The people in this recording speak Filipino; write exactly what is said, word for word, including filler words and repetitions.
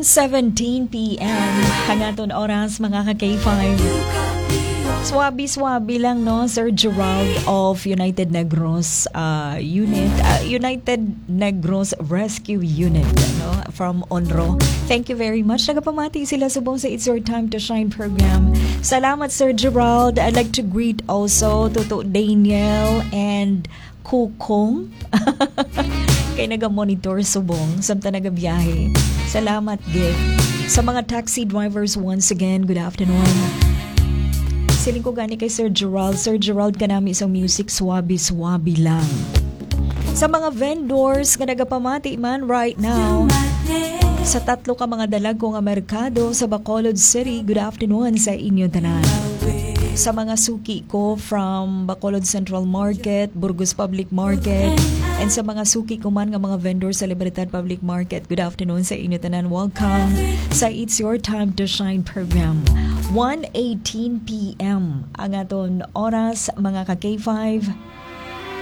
one seventeen p.m. Hangaton oras mga ka-K five. Swabi-swabi lang no, Sir Gerald of United Negros uh, Unit, uh, United Negros Rescue Unit no, from Onro. Thank you very much. Nagapamati sila subong sa It's Your Time to Shine program. Salamat Sir Gerald. I'd like to greet also Toto Daniel and Kukong. Kay naga-monitor subong samta nagabiyahe. Salamat gid. Sa mga taxi drivers once again, good afternoon. Siling ko gani kay Sir Gerald. Sir Gerald ka namin isang music swabi-swabi lang. Sa mga vendors nga nagapamati man right now, sa tatlo ka mga dalag ko nga merkado sa Bacolod City, good afternoon sa inyo tanan. Sa mga suki ko from Bacolod Central Market, Burgos Public Market, and sa mga suki ko man nga mga vendors sa Libertad Public Market, good afternoon sa inyo tanan. Welcome sa It's Your Time to Shine program. one eighteen p.m. ang aton oras mga ka-K five.